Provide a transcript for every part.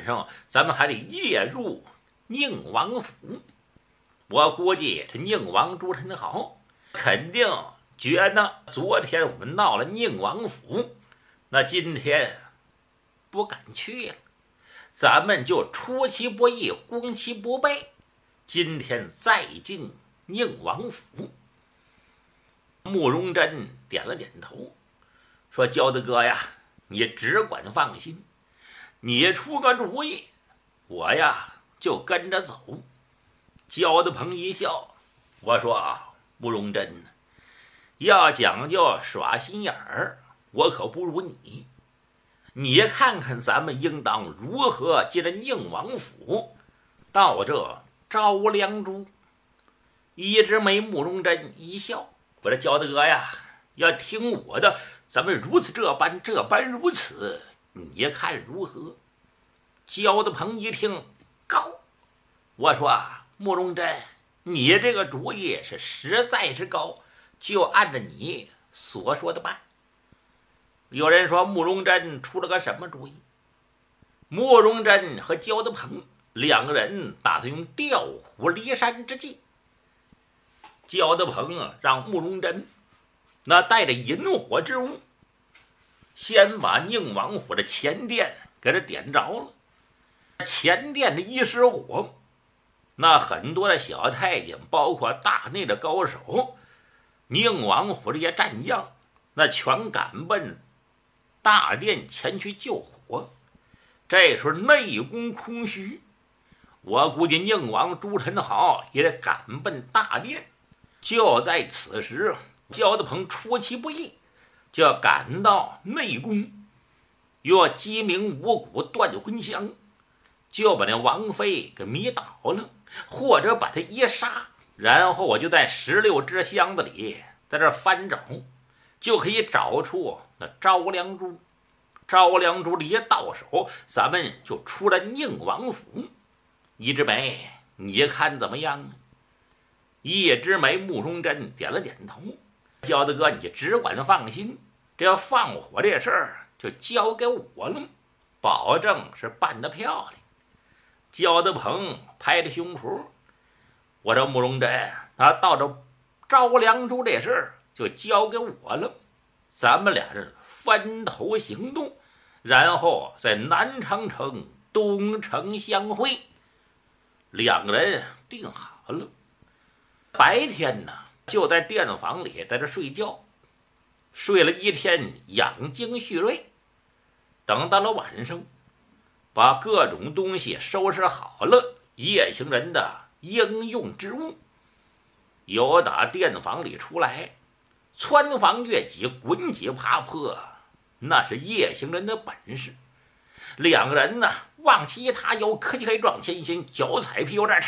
上咱们还得夜入宁王府。我估计这宁王朱宸濠肯定觉得昨天我们闹了宁王府，那今天不敢去了，咱们就出其不意，攻其不备，今天再进宁王府。慕容真点了点头，说：“焦大哥呀，你只管放心，你出个主意，我呀就跟着走。”焦德鹏一笑，我说：“慕容真，要讲究耍心眼儿，我可不如你。你看看咱们应当如何进了宁王府，到这招良珠。”一直没慕容真一笑，我说：“焦大哥呀，要听我的，咱们如此这般如此，你看如何？”焦德鹏一听，高。我说：“慕容真，你这个主意是实在是高，就按照你所说的办。”有人说慕容真出了个什么主意？慕容真和焦德鹏两个人打算用调虎离山之计。焦德鹏让慕容真那带着引火之物，先把宁王府的前殿给他点着了。前殿的一失火，那很多的小太监，包括大内的高手，宁王府这些战将，那全赶奔大殿前去救火。这时候内宫空虚，我估计宁王朱宸濠也得赶奔大殿。就在此时，焦德鹏出其不意，就要赶到内宫，用鸡鸣五谷断魂香，就把那王妃给迷倒了，或者把他一杀，然后我就在16只箱子里在这翻找，就可以找出那招良珠。招良珠一到手，咱们就出了宁王府。一枝梅，你看怎么样？一枝梅慕容真点了点头。焦大哥，你只管放心，这要放火这事儿就交给我了，保证是办得漂亮。焦德鹏拍着胸脯，我说：“慕容真，到这招良珠这事儿就交给我了，咱们俩人分头行动，然后在南长城东城相会。”两个人定好了。白天呢，就在殿房里在这睡觉，睡了一天，养精蓄锐。等到了晚上，把各种东西收拾好了，夜行人的应用之物，有打殿房里出来，穿房越脊，滚几爬坡，那是夜行人的本事。两个人呢，往起一塌腰，磕叽撞前心，脚踩屁股蛋，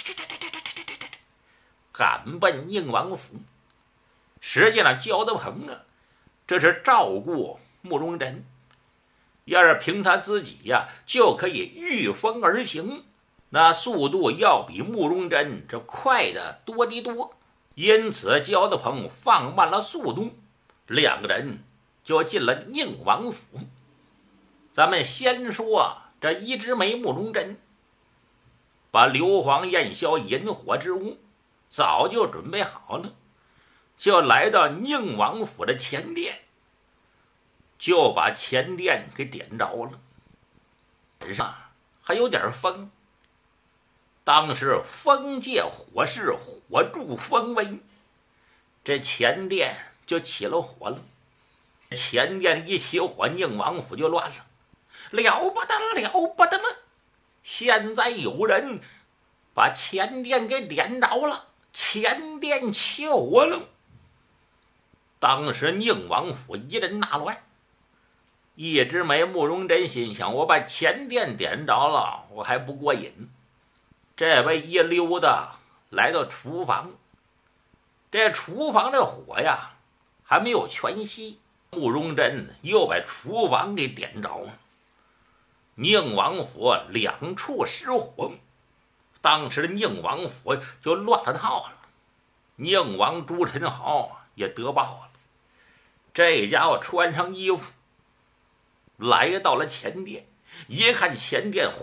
赶奔宁王府。实际上焦德鹏啊，这是照顾慕容真，要是凭他自己呀，就可以御风而行，那速度要比慕容真这快的多得多。因此焦德鹏放慢了速度，两个人就进了宁王府。咱们先说这一枝梅慕容真，把硫磺焰硝引火之物早就准备好了，就来到宁王府的前殿，就把前殿给点着了。晚上还有点风，当时风借火势，火助风威，这前殿就起了火了。前殿一起火，宁王府就乱了，了不得了，了不得了！现在有人把前殿给点着了，前殿起火了。当时宁王府一阵大乱，一枝梅慕容真心想：我把前殿点着了，我还不过瘾。这位一溜达来到厨房，这厨房这火呀还没有全熄，慕容真又把厨房给点着了。宁王府两处失火，当时的宁王府就乱了套了。宁王朱宸濠也得报了，这家伙穿上衣服来到了前殿，一看前殿